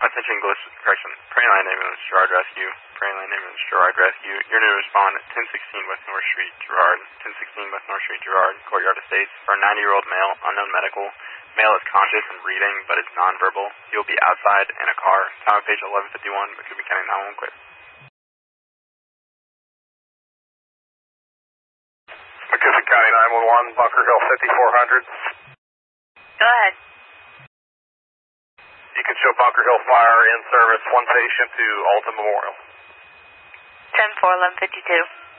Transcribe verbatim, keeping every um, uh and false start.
Attention, Glis- correction. Prairie Line Ambulance, Girard Rescue. Prairie Line Ambulance, Girard Rescue. You're to respond at ten sixteen West North Street, Girard. ten sixteen West North Street, Girard, Courtyard Estates. For a ninety-year-old male, unknown medical. Male is conscious and breathing, but is nonverbal. He will be outside in a car. Time of page eleven fifty-one, McCoobie County nine one one, quit. McCoobie County nine one one, Bunker Hill fifty-four hundred. Go ahead. You can show Bunker Hill Fire in service, one patient to Alton Memorial. ten four, eleven fifty-two.